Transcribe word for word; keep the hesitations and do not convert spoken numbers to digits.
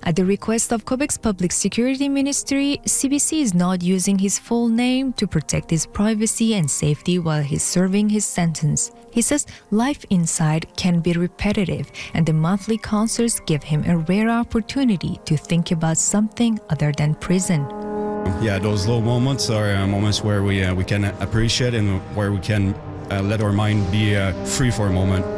At the request of Quebec's Public Security Ministry, C B C is not using his full name to protect his privacy and safety while he's serving his sentence. He says life inside can be repetitive, and the monthly concerts give him a rare opportunity to think about something other than prison. Yeah, those low moments are uh, moments where we uh, we can appreciate and where we can uh, let our mind be uh, free for a moment.